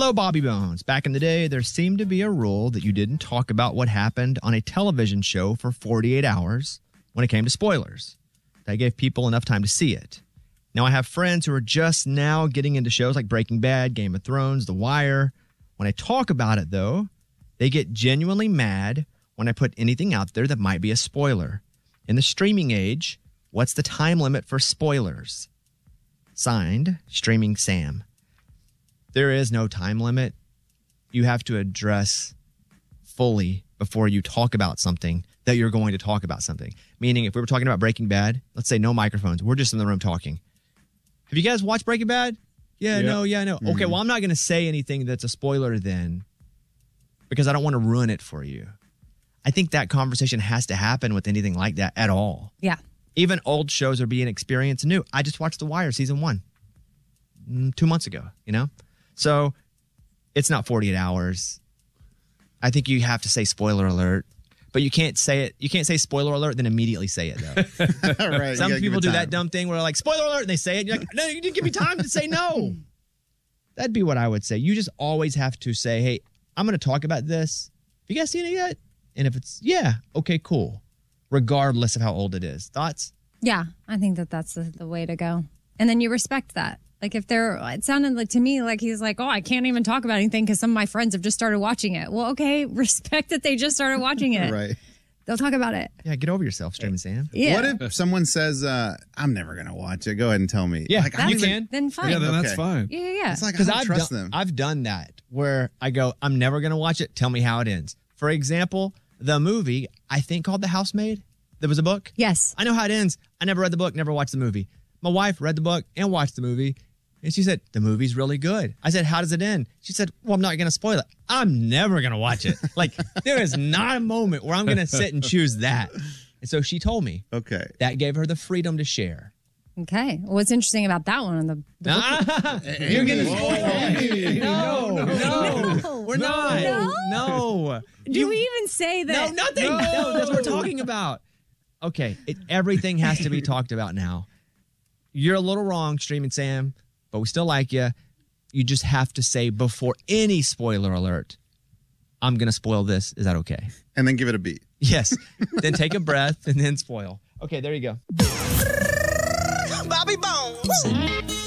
Hello, Bobby Bones. Back in the day, there seemed to be a rule that you didn't talk about what happened on a television show for 48 hours when it came to spoilers. That gave people enough time to see it. Now, I have friends who are just now getting into shows like Breaking Bad, Game of Thrones, The Wire. When I talk about it, though, they get genuinely mad when I put anything out there that might be a spoiler. In the streaming age, what's the time limit for spoilers? Signed, Streaming Sam. There is no time limit. You have to address fully before you talk about something that you're going to talk about something. Meaning, if we were talking about Breaking Bad, let's say no microphones. We're just in the room talking. Have you guys watched Breaking Bad? Yeah, no. Mm-hmm. Okay, well, I'm not going to say anything that's a spoiler then because I don't want to ruin it for you. I think that conversation has to happen with anything like that at all. Yeah. Even old shows are being experienced new. I just watched The Wire season 1 2 months ago, So it's not 48 hours. I think you have to say spoiler alert, but you can't say it. You can't say spoiler alert, then immediately say it, though. Right. Some people do that dumb thing where they're like, spoiler alert, and they say it. You're like, no, you didn't give me time to say no. That'd be what I would say. You just always have to say, hey, I'm going to talk about this. Have you guys seen it yet? And if it's, yeah, okay, cool. Regardless of how old it is. Thoughts? Yeah, I think that's the way to go. And then you respect that. Like it sounded like to me like he's like, oh, I can't even talk about anything because some of my friends have just started watching it. Well, okay, respect that they just started watching it. Right. They'll talk about it. Yeah, get over yourself, Streaming Sam. Yeah. What if someone says, I'm never going to watch it? Go ahead and tell me. Yeah, like, you can. Then fine. Yeah, then that's fine. Yeah. It's like, I don't trust them. I've done that where I go, I'm never going to watch it. Tell me how it ends. For example, the movie, I think called The Housemaid. There was a book. Yes. I know how it ends. I never read the book, never watched the movie. My wife read the book and watched the movie. And she said, the movie's really good. I said, how does it end? She said, well, I'm not going to spoil it. I'm never going to watch it. Like, there is not a moment where I'm going to sit and choose that. And so she told me. Okay. That gave her the freedom to share. Okay. What's interesting about that one? The You're going to spoil it. No. We're not. No. Do we even say that? No, nothing. No, that's what we're talking about. Okay. Everything has to be talked about now. You're a little wrong, Streaming Sam, but we still like you. You just have to say before any spoiler alert, I'm going to spoil this. Is that okay? And then give it a beat. Yes. Then take a breath and then spoil. Okay, there you go. Bobby Bones.